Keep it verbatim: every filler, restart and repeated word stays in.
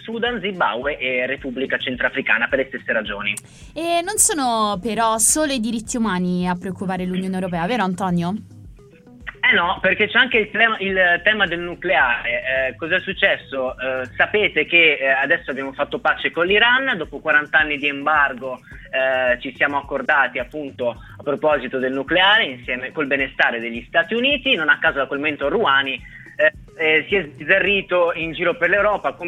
Sudan, Zimbabwe e Repubblica Centrafricana per le stesse ragioni. E non sono però solo i diritti umani a preoccupare l'Unione Europea, vero Antonio? Eh no, perché c'è anche il tema, il tema del nucleare. Eh, cosa è successo? Eh, sapete che eh, adesso abbiamo fatto pace con l'Iran, dopo quaranta anni di embargo eh, ci siamo accordati appunto a proposito del nucleare insieme col benestare degli Stati Uniti. Non a caso da quel momento Rouhani eh, eh, si è sbizzarrito in giro per l'Europa come